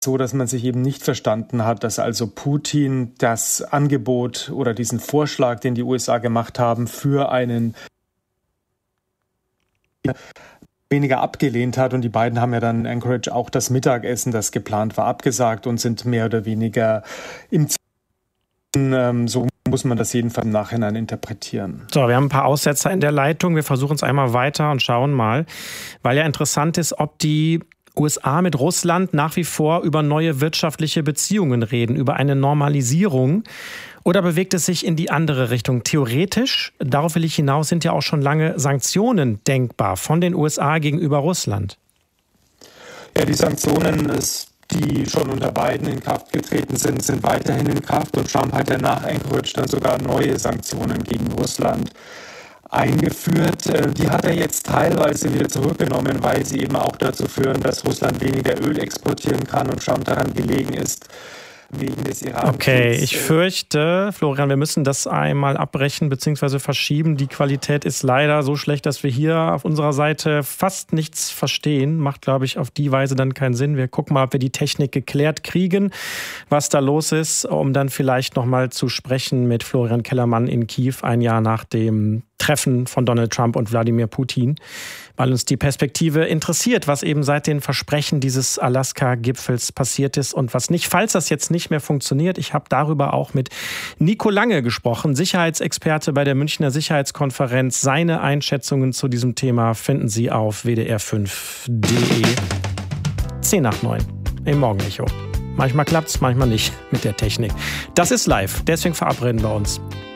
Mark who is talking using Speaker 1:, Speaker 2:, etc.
Speaker 1: so, dass man sich eben nicht verstanden hat, dass also Putin das Angebot oder diesen Vorschlag, den die USA gemacht haben, für einen weniger abgelehnt hat. Und die beiden haben ja dann in Anchorage auch das Mittagessen, das geplant war, abgesagt und sind mehr oder weniger im so muss man das jedenfalls im Nachhinein interpretieren.
Speaker 2: So, wir haben ein paar Aussetzer in der Leitung. Wir versuchen es einmal weiter und schauen mal, weil ja interessant ist, ob die USA mit Russland nach wie vor über neue wirtschaftliche Beziehungen reden, über eine Normalisierung, oder bewegt es sich in die andere Richtung? Theoretisch, darauf will ich hinaus, sind ja auch schon lange Sanktionen denkbar von den USA gegenüber Russland.
Speaker 1: Ja, die Sanktionen, die schon unter Biden in Kraft getreten sind, sind weiterhin in Kraft, und Trump hat ja nach Anchorage dann sogar neue Sanktionen gegen Russland eingeführt. Die hat er jetzt teilweise wieder zurückgenommen, weil sie eben auch dazu führen, dass Russland weniger Öl exportieren kann und Trump daran gelegen ist, wegen des Iran-Kriegs.
Speaker 2: Okay, ich fürchte, Florian, wir müssen das einmal abbrechen bzw. verschieben. Die Qualität ist leider so schlecht, dass wir hier auf unserer Seite fast nichts verstehen. Macht, glaube ich, auf die Weise dann keinen Sinn. Wir gucken mal, ob wir die Technik geklärt kriegen, was da los ist, um dann vielleicht nochmal zu sprechen mit Florian Kellermann in Kiew, ein Jahr nach dem Treffen von Donald Trump und Wladimir Putin, weil uns die Perspektive interessiert, was eben seit den Versprechen dieses Alaska-Gipfels passiert ist und was nicht, falls das jetzt nicht mehr funktioniert. Ich habe darüber auch mit Nico Lange gesprochen, Sicherheitsexperte bei der Münchner Sicherheitskonferenz. Seine Einschätzungen zu diesem Thema finden Sie auf wdr5.de. 10:09 im Morgenecho. Manchmal klappt's, manchmal nicht mit der Technik. Das ist live, deswegen verabreden wir uns.